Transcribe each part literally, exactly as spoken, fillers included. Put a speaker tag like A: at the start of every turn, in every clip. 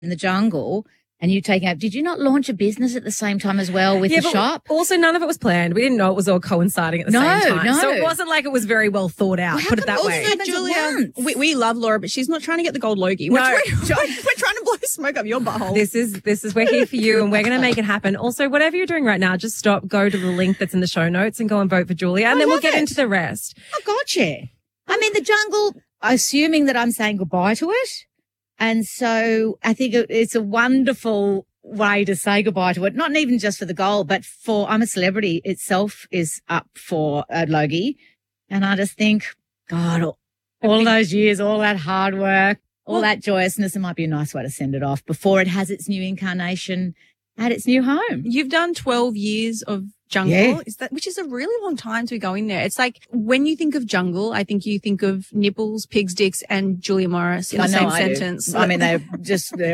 A: in the jungle and you taking up, did you not launch a business at the same time as well with
B: yeah,
A: the shop?
B: Also, none of it was planned. We didn't know it was all coinciding at the
A: no,
B: same time.
A: No,
B: So it wasn't like it was very well thought out,
A: well,
B: put it that
A: also,
B: way.
C: Julia, we, we love Laura, but she's not trying to get the gold Logie. We're,
B: No.
C: trying, we're trying to blow smoke up your butthole.
B: This is, this is, we're here for you and we're going to make it happen. Also, whatever you're doing right now, just stop, go to the link that's in the show notes and go and vote for Julia and
A: I
B: then we'll
A: love
B: get
A: it.
B: into the rest.
A: Oh, gotcha. I mean, the jungle, assuming that I'm saying goodbye to it. And so I think it's a wonderful way to say goodbye to it. Not even just for the goal, but for I'm a Celebrity itself is up for a Logie. And I just think, God, all, all those years, all that hard work, all well, that joyousness, it might be a nice way to send it off before it has its new incarnation at its new home.
C: You've done twelve years of jungle,
A: yeah.
C: is that, which is a really long time to go in there. It's like when you think of jungle, I think you think of nipples, pig's dicks, and Julia Morris in
A: I
C: the
A: know,
C: same
A: I
C: sentence.
A: Do. I mean, they're just... They're...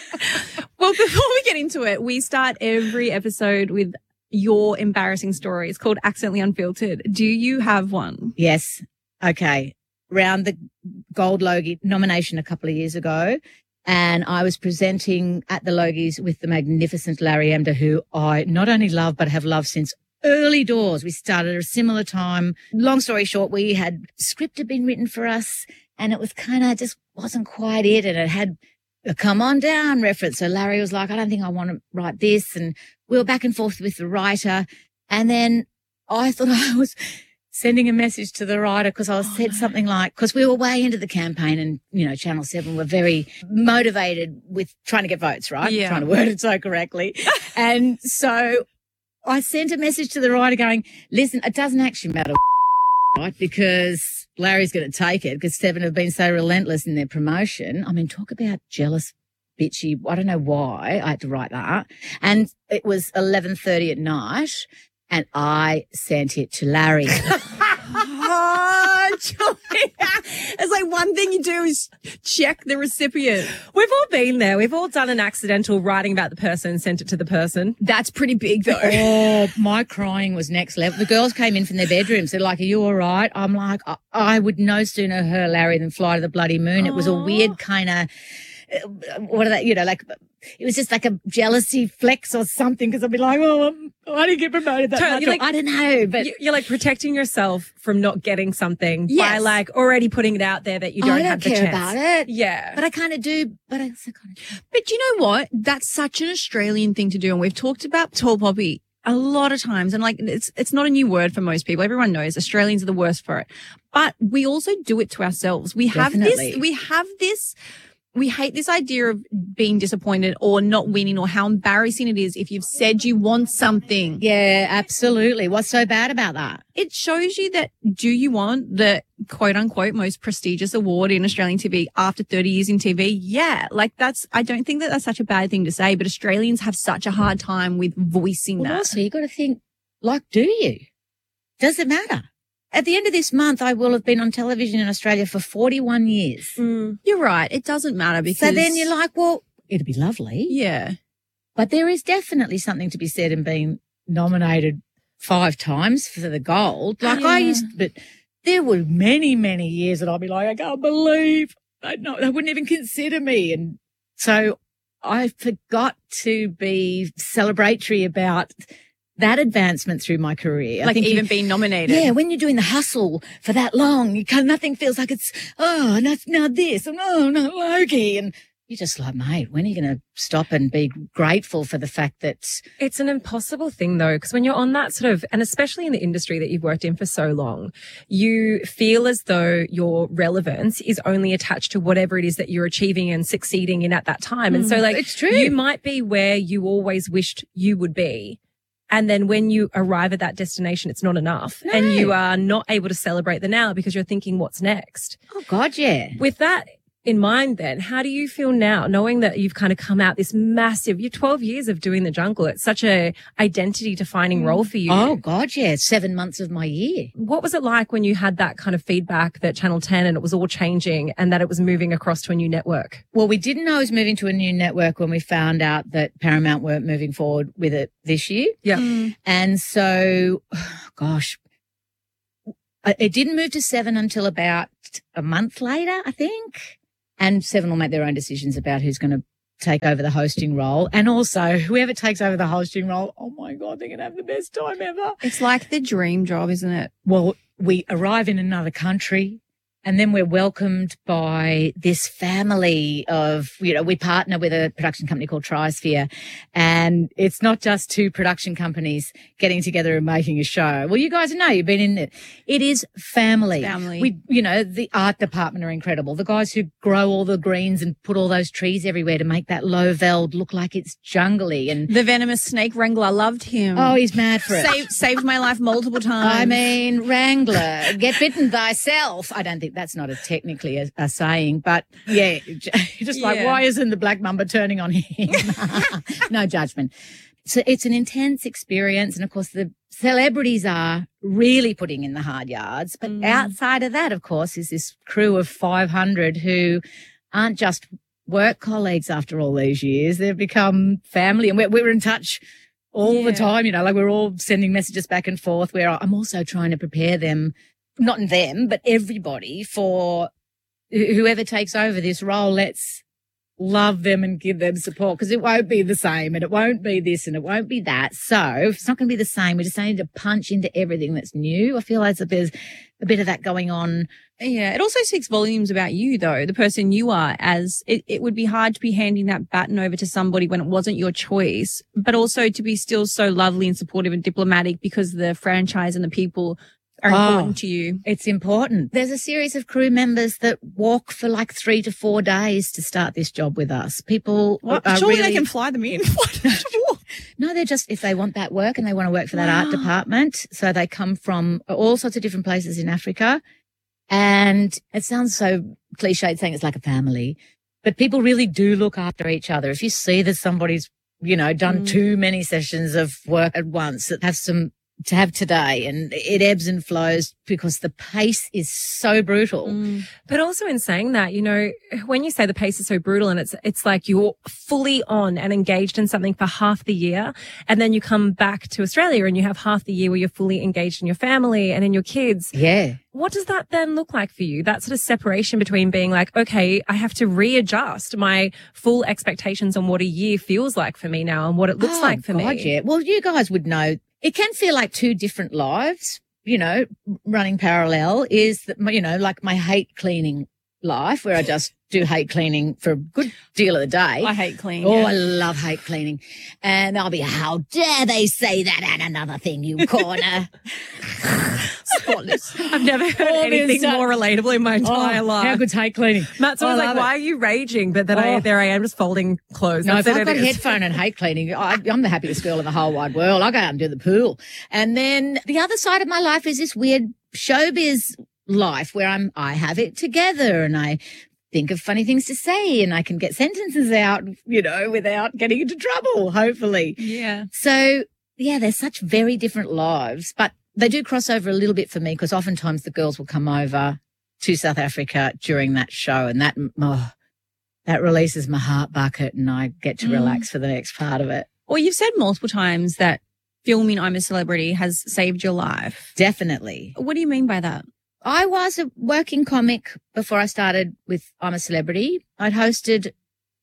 C: Well, before we get into it, we start every episode with your embarrassing story. It's called Accidentally Unfiltered. Do you have one?
A: Yes. Okay. Round the Gold Logie nomination a couple of years ago, and I was presenting at the Logies with the magnificent Larry Emder, who I not only love but have loved since early doors. We started at a similar time. Long story short, we had script had been written for us, and it was kind of just wasn't quite it, and it had a come on down reference. So Larry was like, I don't think I want to write this. And we were back and forth with the writer. And then I thought I was sending a message to the writer because I was oh, said no. something like, because we were way into the campaign and, you know, Channel seven were very motivated with trying to get votes, right?
C: Yeah.
A: Trying to word it so correctly. And so I sent a message to the writer going, listen, it doesn't actually matter, right? Because Larry's going to take it because Seven have been so relentless in their promotion. I mean, talk about jealous, bitchy. I don't know why I had to write that. And it was eleven thirty at night and I sent it to Larry.
C: Oh, Julia. It's like one thing you do is check the recipient.
B: We've all been there. We've all done an accidental writing about the person and sent it to the person.
C: That's pretty big though.
A: Oh, my crying was next level. The girls came in from their bedrooms. They're like, are you all right? I'm like, I, I would no sooner her Larry than fly to the bloody moon. It was a weird kind of, what are they, you know, like, it was just like a jealousy flex or something because I'd be like, oh, I didn't get promoted that
B: totally,
A: much.
B: like,
A: I don't know. But
B: you're like protecting yourself from not getting something
C: yes.
B: by like already putting it out there that you don't,
A: I don't
B: have the
A: care
B: chance.
A: about it.
B: Yeah.
A: But I kind of do, but I also kind of.
C: But you know what? That's such an Australian thing to do. And we've talked about tall poppy a lot of times. And like, it's, it's not a new word for most people. Everyone knows Australians are the worst for it, but we also do it to ourselves. We have
A: Definitely.
C: this, we have this, we hate this idea of being disappointed or not winning or how embarrassing it is if you've said you want something.
A: Yeah, absolutely. What's so bad about that?
C: It shows you that do you want the quote unquote most prestigious award in Australian T V after thirty years in T V? Yeah. Like that's, I don't think that that's such a bad thing to say, but Australians have such a hard time with voicing
A: Well,
C: that.
A: also, you got to think, like, do you? Does it matter? At the end of this month, I will have been on television in Australia for forty-one years.
C: Mm, you're right. It doesn't matter because.
A: So then you're like, well, it'd be lovely.
C: Yeah.
A: But there is definitely something to be said in being nominated five times for the gold. Like
C: Yeah.
A: I used, but there were many, many years that I'd be like, I can't believe they, no, they wouldn't even consider me. And so I forgot to be celebratory about that advancement through my career. I
C: Like
A: think
C: even
A: you,
C: being nominated.
A: yeah, when you're doing the hustle for that long, you can nothing feels like it's, oh, now, now this, and oh, no, Logie. And you're just like, mate, when are you going to stop and be grateful for the fact that...
B: It's an impossible thing though, because when you're on that sort of, and especially in the industry that you've worked in for so long, you feel as though your relevance is only attached to whatever it is that you're achieving and succeeding in at that time. And so like,
A: it's true.
B: You might be where you always wished you would be. And then when you arrive at that destination, it's not enough.
A: No.
B: And you are not able to celebrate the now because you're thinking, what's next?
A: Oh, God, yeah.
B: With that in mind then, how do you feel now knowing that you've kind of come out this massive, you're twelve years of doing the jungle. It's such a identity defining role for you.
A: Oh, God, yeah. Seven months of my year.
B: What was it like when you had that kind of feedback that Channel ten and it was all changing and that it was moving across to a new network?
A: Well, we didn't know it was moving to a new network when we found out that Paramount weren't moving forward with it this year.
B: Yeah.
C: Mm.
A: And so, gosh, it didn't move to Seven until about a month later, I think. And Seven will make their own decisions about who's going to take over the hosting role. And also, whoever takes over the hosting role, oh my God, they're going to have the best time ever.
C: It's like the dream job, isn't it?
A: Well, we arrive in another country. And then we're welcomed by this family of, you know, we partner with a production company called Trisphere. And it's not just two production companies getting together and making a show. Well, you guys know, you've been in it. It is family.
C: Family.
A: We, you know, the art department are incredible. The guys who grow all the greens and put all those trees everywhere to make that low veld look like it's jungly. And
C: The venomous snake wrangler, loved him.
A: oh, he's mad for it.
C: Saved, saved my life multiple times.
A: I mean, Wrangler, get bitten thyself. I don't think that's not a technically a, a saying, but yeah, just like,
C: Yeah.
A: why isn't the Black Mamba turning on him? No judgment. So it's an intense experience. And of course, the celebrities are really putting in the hard yards. But
C: Mm.
A: outside of that, of course, is this crew of five hundred who aren't just work colleagues after all these years. They've become family, and we're, we're in touch all
C: Yeah.
A: the time, you know, like we're all sending messages back and forth, where I'm also trying to prepare them, not them, but everybody, for wh- whoever takes over this role. Let's love them and give them support, because it won't be the same, and it won't be this and it won't be that. So if it's not going to be the same, we just need to punch into everything that's new. I feel like there's a bit of that going on.
C: Yeah, it also speaks volumes about you, though, the person you are, as it, it would be hard to be handing that baton over to somebody when it wasn't your choice, but also to be still so lovely and supportive and diplomatic because the franchise and the people are
A: Oh.
C: important to you.
A: It's important. There's a series of crew members that walk for like three to four days to start this job with us. People
C: What?
A: are
C: Surely
A: really,
C: they can fly them in. What?
A: no, they're just, if they want that work and they want to work for that art
C: Wow.
A: department. So they come from all sorts of different places in Africa. And it sounds so cliched saying it's like a family, but people really do look after each other. If you see that somebody's, you know, done
C: Mm.
A: too many sessions of work at once, that have some to have today, and it ebbs and flows because the pace is so brutal.
C: Mm.
B: But also in saying that, you know, when you say the pace is so brutal and it's, it's like you're fully on and engaged in something for half the year, and then you come back to Australia and you have half the year where you're fully engaged in your family and in your kids.
A: Yeah.
B: What does that then look like for you? That sort of separation between being like, okay, I have to readjust my full expectations on what a year feels like for me now and what it looks
A: Oh,
B: like for
A: God,
B: me.
A: Yeah. Well, you guys would know it can feel like two different lives, you know, running parallel is that, you know, like my hate cleaning life, where I just do hate cleaning for a good deal of the day.
C: I hate clean.
A: Oh,
C: yeah.
A: I love hate cleaning. And I'll be, how dare they say that and another thing, you corner.
C: Spotless.
B: I've never heard
A: All this
B: anything
A: stuff.
B: more relatable in my entire
A: Oh,
B: life.
A: how good's hate cleaning?
B: Matt's always
A: I
B: like,
A: love
B: why
A: it.
B: are you raging? But then I,
A: Oh.
B: there I am just folding clothes.
A: No,
B: That's
A: if
B: it,
A: I've
B: it
A: got
B: is.
A: headphone and hate cleaning, I, I'm the happiest girl in the whole wide world. I go out and do the pool. And then the other side of my life is this weird showbiz life where I'm, I have it together and I think of funny things to say and I can get sentences out, you know, without getting into trouble, hopefully.
C: Yeah.
A: So yeah, they're such very different lives, but they do cross over a little bit for me because oftentimes the girls will come over to South Africa during that show, and that, oh, that releases my heart bucket and I get to
C: Mm.
A: relax for the next part of it.
C: Well, you've said multiple times that filming I'm a Celebrity has saved your life.
A: Definitely.
C: What do you mean by that?
A: I was a working comic before I started with I'm a Celebrity. I'd hosted,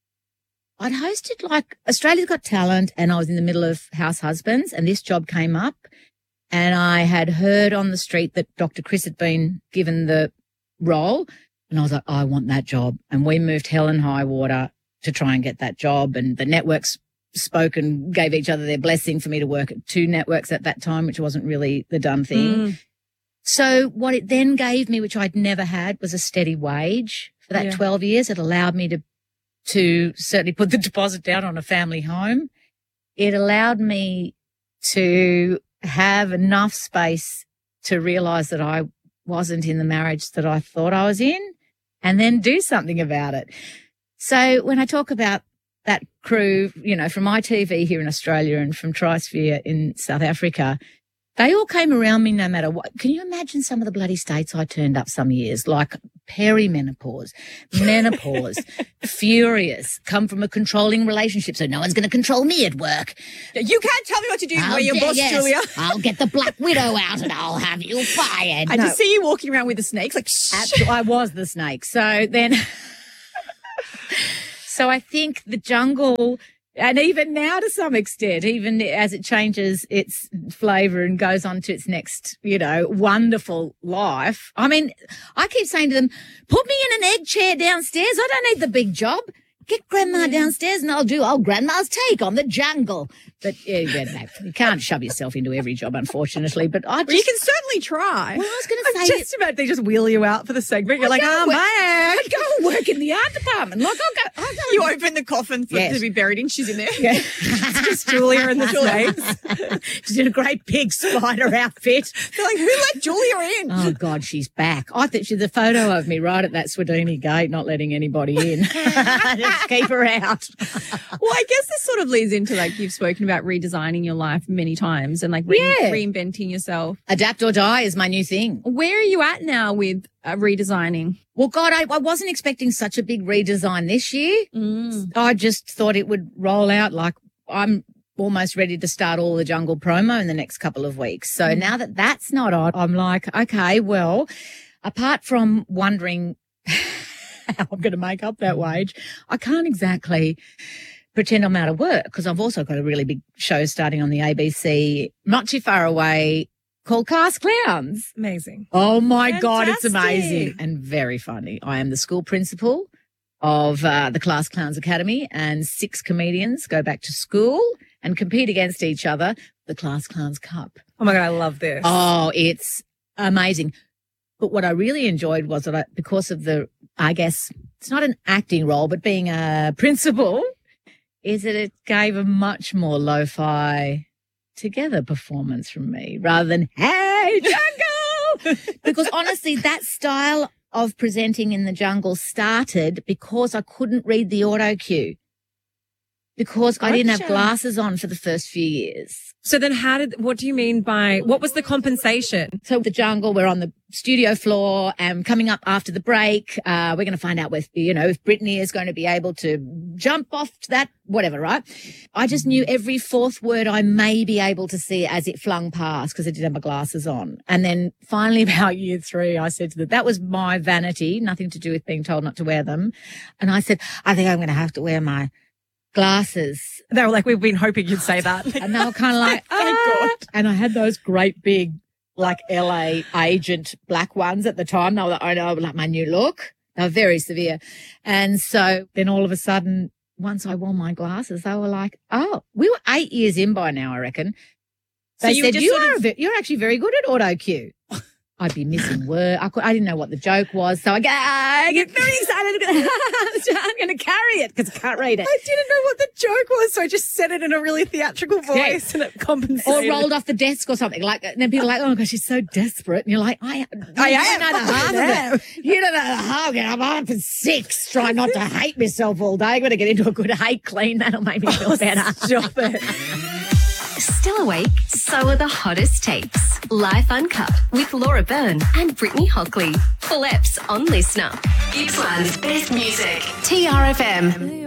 A: I'd hosted like Australia's Got Talent, and I was in the middle of House Husbands, and this job came up, and I had heard on the street that Doctor Chris had been given the role, and I was like, I want that job. And we moved hell and high water to try and get that job, and the networks spoke and gave each other their blessing for me to work at two networks at that time, which wasn't really the done thing.
C: Mm.
A: So what it then gave me, which I'd never had, was a steady wage for that
C: Yeah.
A: twelve years. It allowed me to, to certainly put the deposit down on a family home. It allowed me to have enough space to realize that I wasn't in the marriage that I thought I was in, and then do something about it. So when I talk about that crew, you know, from I T V here in Australia and from Trisphere in South Africa, they all came around me no matter what. Can you imagine some of the bloody states I turned up some years, like perimenopause, menopause, furious, come from a controlling relationship, so no one's going to control me at work.
C: You can't tell me what to do.
A: How
C: You're your
A: dare-
C: boss,
A: yes,
C: Julia.
A: I'll get the Black Widow out and I'll have you fired.
C: I
A: No.
C: just see you walking around with the snakes like, shh.
A: Abs- I was the snake. So then, So I think the jungle, and even now to some extent, even as it changes its flavour and goes on to its next, you know, wonderful life. I mean, I keep saying to them, put me in an egg chair downstairs. I don't need the big job. Get Grandma downstairs and I'll do old Grandma's take on the jungle. But yeah, yeah, no, you can't shove yourself into every job, unfortunately. But I just,
C: Well, you can certainly try.
A: well, I was going to
B: I'm
A: say,
B: just about they just wheel you out for the segment. You're like,
A: go
B: oh,
A: work-
B: man.
A: I'd go and work in the art department. Like, I'll go. I'll go
C: You open the coffin for
A: Yes.
C: to be buried in. She's in there.
A: Yeah.
B: It's just Julia and the snakes.
A: She's in a great big spider outfit.
C: They're like, who let Julia in?
A: Oh, God, she's back. I think she's a photo of me right at that Swedini gate, not letting anybody in. Just keep her out.
C: Well, I guess this sort of leads into, like, you've spoken about redesigning your life many times and, like, re-
A: Yeah.
C: reinventing yourself.
A: Adapt or die is my new thing.
C: Where are you at now with uh, redesigning?
A: Well, God, I, I wasn't expecting such a big redesign this year.
C: Mm.
A: I just thought it would roll out like I'm almost ready to start all the jungle promo in the next couple of weeks. So now that that's not on, I'm like, okay, well, apart from wondering how I'm going to make up that wage, I can't exactly pretend I'm out of work because I've also got a really big show starting on the A B C not too far away called Cast Clowns.
B: Amazing.
A: Oh, my God, it's
C: Fantastic.
A: amazing and very funny. I am the school principal of uh, the Class Clowns Academy, and six comedians go back to school and compete against each other, the Class Clowns Cup.
B: Oh, my God, I love this.
A: Oh, it's amazing. But what I really enjoyed was that I, because of the, I guess, it's not an acting role, but being a principal, is that it gave a much more lo-fi together performance from me rather than, hey, jungle! Because honestly, that style of presenting in the jungle started because I couldn't read the auto cue. Because I didn't have
C: Gotcha.
A: glasses on for the first few years.
B: So then how did, what do you mean by, what was the compensation?
A: So the jungle, we're on the studio floor and coming up after the break, uh, we're going to find out if, you know, if Brittany is going to be able to jump off that, whatever, right? I just knew every fourth word I may be able to see as it flung past because I didn't have my glasses on. And then finally about year three, I said to them, that was my vanity, nothing to do with being told not to wear them. And I said, I think I'm going to have to wear my glasses.
B: They were like, we've been hoping you'd say that.
A: And they were kind of like, ah. And I had those great big, like L A agent black ones at the time. They were like, oh no, like my new look. They were very severe. And so then all of a sudden, once I wore my glasses, they were like, oh, we were eight years in by now, I reckon. They
C: So you were
A: said,
C: just
A: you
C: sort
A: are,
C: of-
A: a ve- you're actually very good at auto cue. I'd be missing work. I, could, I didn't know what the joke was. So I get, I get very excited. I'm going to carry it because I can't read it.
B: I didn't know what the joke was, so I just said it in a really theatrical voice and it compensated.
A: Or rolled off the desk or something. Like, and then people are like, oh, gosh, she's so desperate. And you're like, I,
B: I
A: you
B: am.
A: don't know the half
B: I
A: of it. You don't know the half of it. I'm up at six trying not to hate myself all day. I'm going to get into a good hate clean. That'll make me feel better.
B: Stop it.
D: Still awake? So are the hottest takes. Life Uncut with Laura Byrne and Brittany Hockley. Full eps on Listener. Gippsland's best music. T R F M.